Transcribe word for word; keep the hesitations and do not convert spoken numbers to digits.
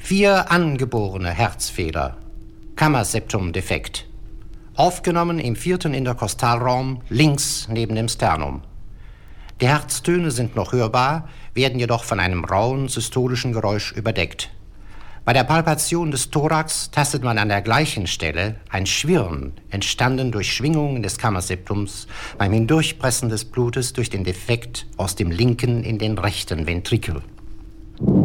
Vier angeborene Herzfehler, Kammerseptumdefekt, aufgenommen im vierten Interkostalraum links neben dem Sternum. Die Herztöne sind noch hörbar, werden jedoch von einem rauen systolischen Geräusch überdeckt. Bei der Palpation des Thorax tastet man an der gleichen Stelle ein Schwirren, entstanden durch Schwingungen des Kammerseptums beim Hindurchpressen des Blutes durch den Defekt aus dem linken in den rechten Ventrikel.